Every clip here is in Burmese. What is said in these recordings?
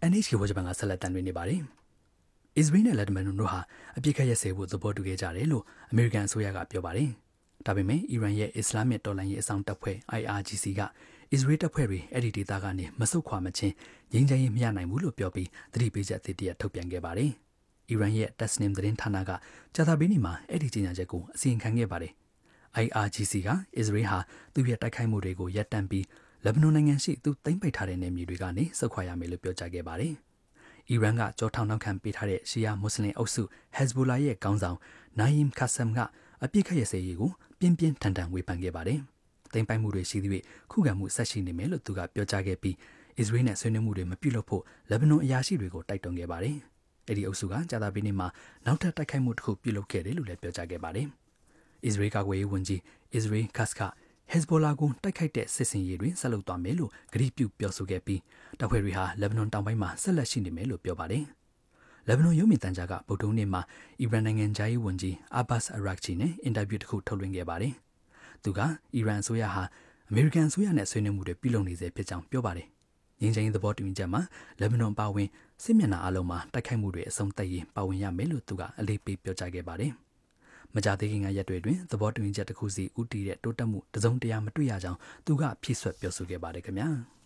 NHK ဝါဂျပန်ကဆက်လက်တမ်းတွေနေပါတယ်။အစ္စရေးနဲ့လက်ဘနွန်တို့ဟာအပြစ်ခတ်ရစဲဖို့သဘောတူခဲ့ကြတယ်လို့အမေရိကန်အစိုးရကပြောပါတယ်။ဒါပေမဲ့အီရန်ရဲ့အစ္စလာမစ်တော်လှန်ရေးအဆောင်တပ်ဖွဲ့ IRGC ကအစ္စရေးတပ်ဖွဲ့တွေအဲ့ဒီဒေသကနေမဆုတ်ခွာမချင်းငြိမ်းချမ်းရေးမရနိုင်ဘူးလို့ပြောပြီးသတိပေးချက်အသစ်တရထုတ်ပြန်ခဲ့ပါတယ်။အီရန်ရဲ့ Tasnim သတင်းဌာနကကြာသပတေးနေ့မှာအဲ့ဒီကြေညာချက်ကိုအစီရင်ခံခဲ့ပါတယ်။ IRGC ကအစ္စရေးဟာသူ့ရဲ့တိုက်ခိုက်မှုတွေကိုရပ်တန့်ပြီးလက်ဘနွန်နိုင်ငံရှိသူသိမ်းပိုက်ထားတဲ့နယ်မြေတွေကနေဆုတ်ခွာရမယ်လို့ပြောကြားခဲ့ပါတယ်။အီရန်ကကြောထောင်နောက်ခံပေးထားတဲ့ရှီယာမွတ်စလင်အုပ်စု Hezbollah ရဲ့ခေါင်းဆောင် Naim Qassem ကအပြစ်ခတ်ရစဲရေးကိုပြင်းပြင်းထန်ထန်ဝေဖန်ခဲ့ပါတယ်။သိမ်းပိုက်မှုတွေရှိသည့်ခုခံမှုဆက်ရှိနေမယ်လို့သူကပြောကြားခဲ့ပြီးအစ္စရေးနဲ့ဆွေးနွေးမှုတွေမပြုလုပ်ဖို့လက်ဘနွန်အရာရှိတွေကိုတိုက်တွန်းခဲ့ပါတယ်။အဲ့ဒီအုပ်စုကကြာသပတေးနေ့မှာနောက်ထပ်တိုက်ခိုက်မှုတစ်ခုပြုလုပ်ခဲ့တယ်လို့လည်းပြောကြားခဲ့ပါတယ်။အစ္စရေးကာကွယ်ရေးဝန်ကြီး Israel Katz ကHezbollah ကိုတိုက်ခိုက်တဲ့စစ်စင်ရေးတွေဆက်လုပ်သွားမယ်လို့ဂရုပြုပြောဆိုခဲ့ပြီးတပ်ဖွဲ့တွေဟာလက်ဘနွန်တောင်ပိုင်းမှာဆက်လက်ရှိနေမယ်လို့ပြောပါတယ်။လက်ဘနွန်ရုပ်မြင်သံကြားကဗုဒ္ဓနေ့မှာအီရန်နိုင်ငံခြားရေးဝန်ကြီး Abbas Araghchi နဲ့အင်တာဗျူးတစ်ခုထုတ်လွှင့်ခဲ့ပါတယ်။သူကအီရန်အစိုးရဟာအမေရိကန်အစိုးရနဲ့ဆွေးနွေးမှုတွေပြုလုပ်နေစေဖြစ်ကြောင်းပြောပါတယ်။ငြိမ်းချမ်းရေးသဘောတူညီချက်မှာလက်ဘနွန်ပါဝင်စစ်မျက်နှာအလုံးမှာတိုက်ခိုက်မှုတွေအဆုံးသတ်ရေးပါဝင်ရမယ်လို့သူကအလေးပေးပြောကြားခဲ့ပါတယ်။မကြသေးခင်ကရက်တွေတွင်သဘောတူညီချက်တစ်ခုစီဦးတည်တဲ့တိုးတက်မှုတစုံတရာမတွေ့ရကြောင်းသူကဖြည့်ဆွတ်ပြောဆိုခဲ့ပါတယ်ခင်ဗျာ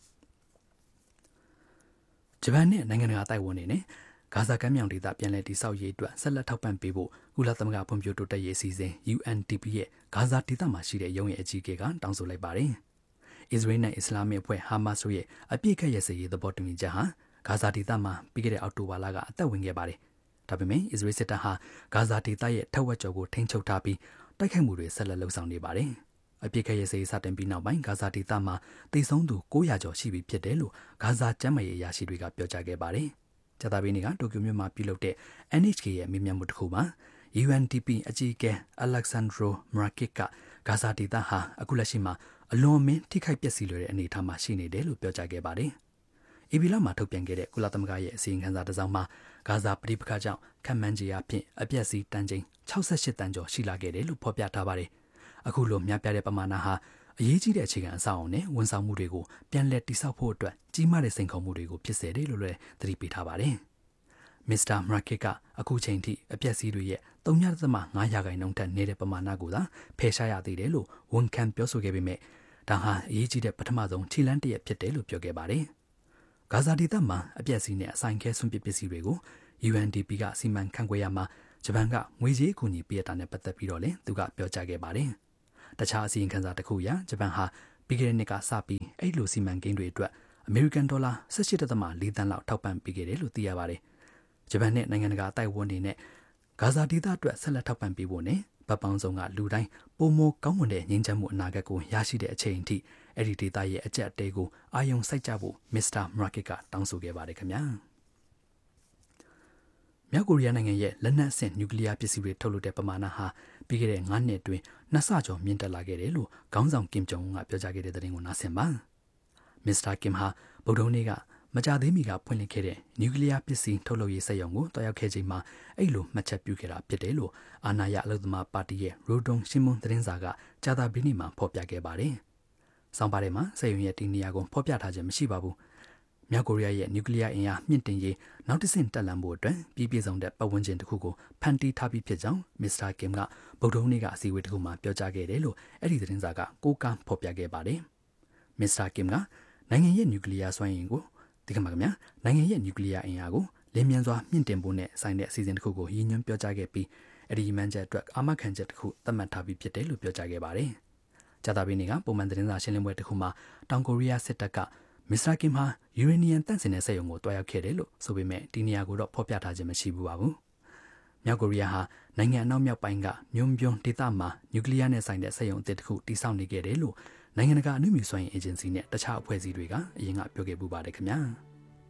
ဂျပန်နဲ့နိုင်ငံတကာတိုက်ဝန်နေနဲ့ဂါဇာကမ်းမြောင်ဒေသပြန်လည်တည်ဆောက်ရေးအတွက်ဆက်လက်ထောက်ပံ့ပေးဖို့ကုလသမဂ္ဂဖွံ့ဖြိုးတိုးတက်ရေးအစီအစဉ် UNDP ရဲ့ဂါဇာဒေသမှာရှိတဲ့ရုံးရဲ့အကြီးအကဲကတောင်းဆိုလိုက်ပါတယ်အစ္စရေးနဲ့အစ္စလာမစ်အဖွဲ့ဟာမတ်စ်ရဲ့အပြစ်ခတ်ရစရေးသဘောတူညီချက်ဟာဂါဇာဒေသမှာပြီးခဲ့တဲ့အောက်တိုဘာလကအသက်ဝင်ခဲ့ပါတယ်ဒါပေမဲ့အစ္စရေးစစ်တပ်ဟာဂါဇာဒေသရဲ့ထက်ဝက်ကျော်ကိုထိန်းချုပ်ထားပြီးတိုက်ခိုက်မှုတွေဆက်လက်လှုပ်ဆောင်နေပါတယ်။အပြစ်ခတ်ရေးစတင်ပြီးနောက်ပိုင်းဂါဇာဒေသမှာတိတ်ဆုံးသူ900ကျော်ရှိပြီဖြစ်တယ်လို့ဂါဇာကျန်းမာရေးအရာရှိတွေကပြောကြားခဲ့ပါတယ်။ကြာသပတေးနေ့ကတိုကျိုမြို့မှာပြုလုပ်တဲ့ NHK ရဲ့မေးမြန်းမှုတစ်ခုမှာ UNDP အကြီးအကဲ Alexandro Mrakik ကဂါဇာဒေသဟာအခုလက်ရှိမှာအလွန်အမင်းထိခိုက်ပျက်စီးလွယ်တဲ့အနေအထားမှာရှိနေတယ်လို့ပြောကြားခဲ့ပါတယ်။အေဘီလာမှာထုတ်ပြန်ခဲ့တဲ့ကုလသမဂ္ဂရဲ့အစီရင်ခံစာတစ်စောင်မှာဂါဇာပဋိပက္ခကြောင့်ခန့်မှန်းခြေအဖြစ်အပျက်စီးတန်ချိန်68တန်ကျော်ရှိလာခဲ့တယ်လို့ဖော်ပြထားပါတယ်။အခုလိုများပြားတဲ့ပမာဏဟာအရေးကြီးတဲ့အခြေခံအဆောက်အအုံနဲ့ဝန်ဆောင်မှုတွေကိုပြန်လည်တည်ဆောက်ဖို့အတွက်ကြီးမားတဲ့စိန်ခေါ်မှုတွေကိုဖြစ်စေတယ်လို့လည်းသတိပေးထားပါတယ်။ Mr. Mrakik ကအခုချိန်ထိအပျက်စီးတွေရဲ့3.5%ထက်နည်းတဲ့ပမာဏကိုသာဖယ်ရှားရသေးတယ်လို့ဝန်ခံပြောဆိုခဲ့ပေမဲ့ဒါဟာအရေးကြီးတဲ့ပထမဆုံးခြေလှမ်းတစ်ရပ်ဖြစ်တယ်လို့ပြောခဲ့ပါတယ်။ဂါဇာဒေသမှာအပျက်စီးနဲ့အဆိုင်ခဲဆွန့်ပစ်ပစ္စည်းတွေကို UNDP ကစီမံခန့်ခွဲရမှာဂျပန်ကငွေကြေးအကူအညီပေးတာနဲ့ပတ်သက်ပြီးတော့လည်းသူကပြောကြားခဲ့ပါတယ်။တခြားအစီရင်ခံစာတစ်ခုအရဂျပန်ဟာပြီးခဲ့တဲ့နှစ်ကစပြီးအဲ့လိုစီမံကိန်းတွေအတွက်အမေရိကန်ဒေါ်လာ18.4 သန်းလောက်ထောက်ပံ့ပေးခဲ့တယ်လို့သိရပါတယ်။ဂျပန်နဲ့နိုင်ငံတကာအတိုက်အဝန်တွေနဲ့ဂါဇာဒေသအတွက်ဆက်လက်ထောက်ပံ့ပေးဖို့နဲ့ဗတ်ပေါင်းဆောင်ကလူတိုင်းပုံမကောင်းမွန်တဲ့ငြိမ်းချမ်းမှုအနာဂတ်ကိုရရှိတဲ့အချိန်အထိအဲ့ဒီဒေသရဲ့အကျက်အတဲကိုအာယုံစိုက်ကြဖို့မစ္စတာမရာကစ်ကတောင်းဆိုခဲ့ပါတယ်ခင်ဗျာမြောက်ကိုရီးယားနိုင်ငံရဲ့လက်နက်အဆင့်နျူကလ িয়ার ပစ္စည်းတွေထုတ်လုပ်တဲ့ပမာဏဟာပြီးခဲ့တဲ့9နှစ်အတွင်း2ဆကျော်မြင့်တက်လာခဲ့တယ်လို့ခေါင်းဆောင်ကင်ဂျုံအွန်းကပြောကြားခဲ့တဲ့သတင်းကိုနားဆင်ပါမစ္စတာကင်ဟာဗုဒ္ဓနေ့ကမကြသေးမီကဖွင့်လှစ်ခဲ့တဲ့နျူကလ িয়ার ပစ္စည်းထုတ်လုပ်ရေးစက်ရုံကိုတွားရောက်ခဲ့ချိန်မှာအဲ့လိုမှတ်ချက်ပြုခဲ့တာဖြစ်တယ်လို့အာဏာရအလုပ်သမားပါတီရဲ့ရိုဒုံရှင်းမွန်သတင်းစာကကြာသပတေးနေ့မှာဖော်ပြခဲ့ပါတယ်။ဆောင်းပါးထဲမှာစက်ရုံရဲ့ဒီနေရာကိုဖော်ပြထားခြင်းမရှိပါဘူး။မြောက်ကိုရီးယားရဲ့နျူကလ িয়ার အင်အားမြင့်တင်ရေးနောက်တစ်ဆင့်တက်လှမ်းဖို့အတွက်ပြည်ပြည့်စုံတဲ့ပတ်ဝန်းကျင်တစ်ခုကိုဖန်တီးထားပြီးဖြစ်ကြောင်းမစ္စတာကင်ကဗုဒ္ဓနေ့ကအစည်းအဝေးတစ်ခုမှာပြောကြားခဲ့တယ်လို့အဲ့ဒီသတင်းစာကကိုးကားဖော်ပြခဲ့ပါတယ်။မစ္စတာကင်ကနိုင်ငံရဲ့နျူကလ িয়ার စွမ်းအင်ကိုဒီကမှာခင်ဗျာနိုင်ငံရဲ့နျူကလ িয়ার အင်အားကိုလင်းမြန်စွာမြင့်တင်ဖို့နဲ့ဆိုင်တဲ့အစီအစဉ်တစ်ခုကိုရည်ညွှန်းပြောကြားခဲ့ပြီးအဲ့ဒီမှန်ချက်အတွက်အာမခံချက်တစ်ခုသတ်မှတ်ထားပြီးဖြစ်တယ်လို့ပြောကြားခဲ့ပါတယ်။ကြာသပတေးနေ့ကပုံမှန်သတင်းစာရှင်းလင်းပွဲတစ်ခုမှာတောင်ကိုရီးယားစစ်တပ်ကမစ္စတာကင်ဟာယူရေနီယံတန့်စင်တဲ့စက်ရုံကိုတွားရောက်ခဲ့တယ်လို့ဆိုပေမဲ့ဒီနေရာကိုတော့ဖော်ပြထားခြင်းမရှိဘူးပါဘူး။မြောက်ကိုရီးယားဟာနိုင်ငံအနောက်မြောက်ပိုင်းကမြို့ပြုံးဒေသမှာနျူကလ িয়ার နဲ့ဆိုင်တဲ့စက်ရုံအသစ်တစ်ခုတည်ဆောက်နေခဲ့တယ်လို့နိုင်ငံတကာအနုမြူစွမ်းအင်အေဂျင်စီနဲ့တခြားအဖွဲ့အစည်းတွေကအရင်ကပြောခဲ့ပူပါတယ်ခင်ဗျာ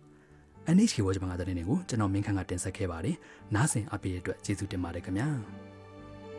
။ NHK ဝါဂျပန်ကတဲ့နေ့ကိုကျွန်တော်မင်းခန့်ကတင်ဆက်ခဲ့ပါတယ်။နားဆင်အပြည့်အတွက်ကျေးဇူးတင်ပါတယ်ခင်ဗျာ။